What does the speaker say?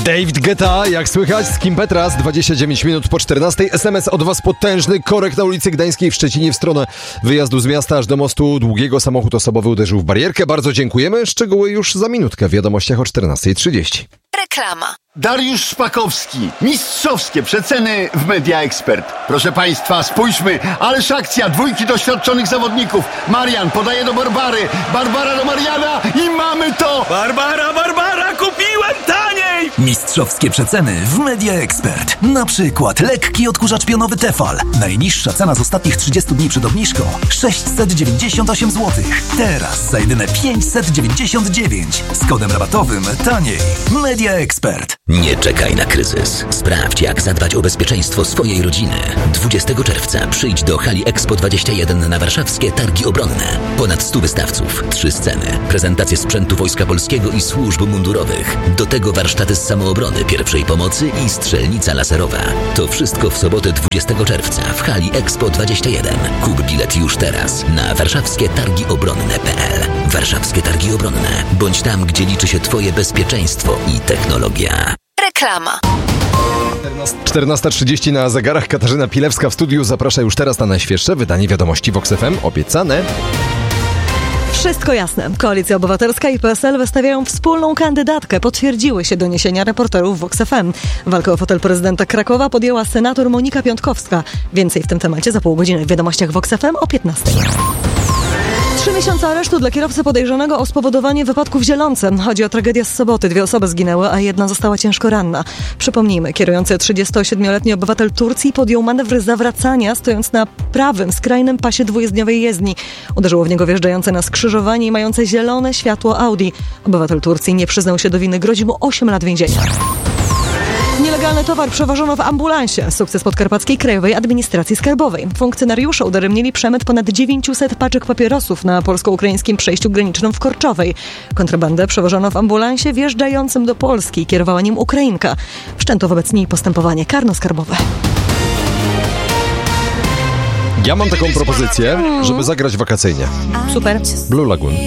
David Guetta, jak słychać, z Kim Petras, 29 minut po 14. SMS od was potężny, korek na ulicy Gdańskiej w Szczecinie w stronę wyjazdu z miasta aż do mostu Długiego. Samochód osobowy uderzył w barierkę. Bardzo dziękujemy. Szczegóły już za minutkę w wiadomościach o 14:30. Reklama. Dariusz Szpakowski. Mistrzowskie przeceny w Media Expert. Proszę Państwa, spójrzmy. Ależ akcja. Dwójki doświadczonych zawodników. Marian podaje do Barbary. Barbara do Mariana i mamy to! Barbara, kupiłem taniej! Mistrzowskie przeceny w Media Expert. Na przykład lekki odkurzacz pionowy Tefal. Najniższa cena z ostatnich 30 dni przed obniżką 698 zł. Teraz za jedyne 599. Z kodem rabatowym taniej. Media Expert. Nie czekaj na kryzys. Sprawdź, jak zadbać o bezpieczeństwo swojej rodziny. 20 czerwca przyjdź do hali Expo 21 na warszawskie Targi Obronne. Ponad 100 wystawców, 3 sceny, prezentacje sprzętu Wojska Polskiego i służb mundurowych. Do tego warsztaty z samoobrony, pierwszej pomocy i strzelnica laserowa. To wszystko w sobotę 20 czerwca w hali Expo 21. Kup bilet już teraz na warszawskietargiobronne.pl. Warszawskie Targi Obronne. Bądź tam, gdzie liczy się Twoje bezpieczeństwo i technologia. Reklama. 14:30 na zegarach. Katarzyna Pilewska w studiu zaprasza już teraz na najświeższe wydanie wiadomości Vox FM. Obiecane. Wszystko jasne. Koalicja Obywatelska i PSL wystawiają wspólną kandydatkę. Potwierdziły się doniesienia reporterów Vox FM. Walkę o fotel prezydenta Krakowa podjęła senator Monika Piątkowska. Więcej w tym temacie za pół godziny w wiadomościach Vox FM o 15:00. 3 miesiące aresztu dla kierowcy podejrzanego o spowodowanie wypadku w Zielonce. Chodzi o tragedię z soboty. 2 osoby zginęły, a 1 została ciężko ranna. Przypomnijmy, kierujący 37-letni obywatel Turcji podjął manewr zawracania, stojąc na prawym, skrajnym pasie dwujezdniowej jezdni. Uderzyło w niego wjeżdżające na skrzyżowanie i mające zielone światło Audi. Obywatel Turcji nie przyznał się do winy. Grozi mu 8 lat więzienia. Nielegalny towar przewożono w ambulansie. Sukces Podkarpackiej Krajowej Administracji Skarbowej. Funkcjonariusze udaremnili przemyt ponad 900 paczek papierosów na polsko-ukraińskim przejściu granicznym w Korczowej. Kontrabandę przewożono w ambulansie wjeżdżającym do Polski. Kierowała nim Ukrainka. Wszczęto wobec niej postępowanie karno-skarbowe. Ja mam taką propozycję, żeby zagrać wakacyjnie. Super. Blue Lagoon.